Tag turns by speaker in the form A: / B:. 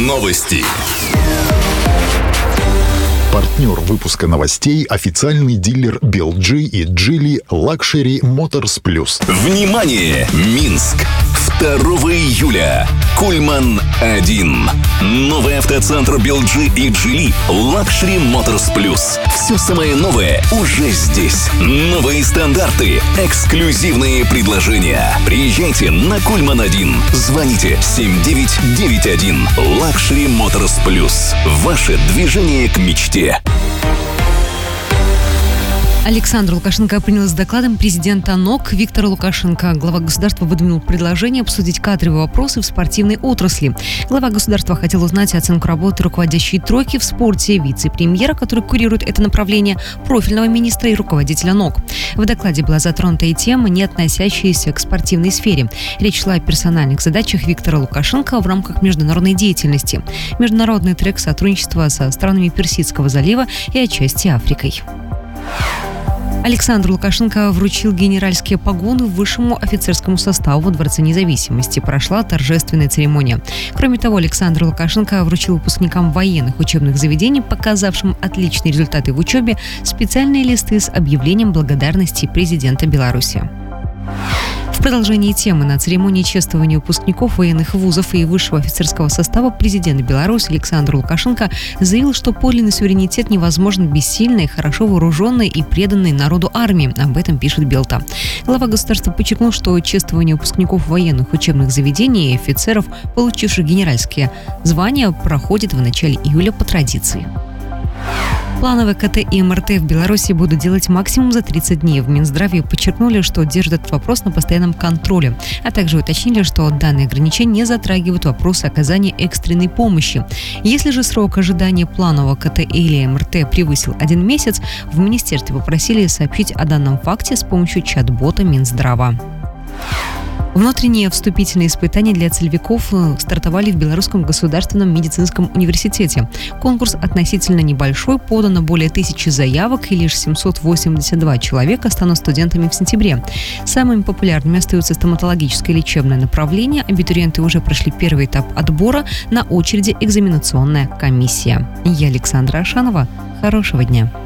A: Новости.
B: Партнер выпуска новостей – официальный дилер BLG и Geely Luxury Motors Plus.
A: Внимание! Минск! 2 июля. Кульман-1. Новый автоцентр BLG и Geely Luxury Motors Plus. Все самое новое уже здесь. Новые стандарты, эксклюзивные предложения. Приезжайте на Кульман-1. Звоните 7991. Luxury Motors Plus. Ваше движение к мечте.
C: Александр Лукашенко принял с докладом президента НОК Виктора Лукашенко. Глава государства выдвинул предложение обсудить кадровые вопросы в спортивной отрасли. Глава государства хотел узнать оценку работы руководящей тройки в спорте, вице-премьера, который курирует это направление, профильного министра и руководителя НОК. В докладе была затронута и тема, не относящаяся к спортивной сфере. Речь шла о персональных задачах Виктора Лукашенко в рамках международной деятельности. Международный трек сотрудничества со странами Персидского залива и отчасти Африкой. Александр Лукашенко вручил генеральские погоны высшему офицерскому составу во Дворце независимости. Прошла торжественная церемония. Кроме того, Александр Лукашенко вручил выпускникам военных учебных заведений, показавшим отличные результаты в учебе, специальные листы с объявлением благодарности президента Беларуси. В продолжении темы на церемонии чествования выпускников военных вузов и высшего офицерского состава президент Беларуси Александр Лукашенко заявил, что подлинный суверенитет невозможен без сильной, хорошо вооруженной и преданной народу армии. Об этом пишет Белта. Глава государства подчеркнул, что чествование выпускников военных учебных заведений и офицеров, получивших генеральские звания, проходит в начале июля по традиции. Плановые КТ и МРТ в Беларуси будут делать максимум за 30 дней. В Минздраве подчеркнули, что держат этот вопрос на постоянном контроле, а также уточнили, что данные ограничения не затрагивают вопросы оказания экстренной помощи. Если же срок ожидания планового КТ или МРТ превысил 1 месяц, в министерстве попросили сообщить о данном факте с помощью чат-бота Минздрава. Внутренние вступительные испытания для целевиков стартовали в Белорусском государственном медицинском университете. Конкурс относительно небольшой, подано более 1000 заявок, и лишь 782 человека станут студентами в сентябре. Самыми популярными остаются стоматологическое лечебное направление. Абитуриенты уже прошли первый этап отбора, на очереди экзаменационная комиссия. Я Александра Ашанова. Хорошего дня.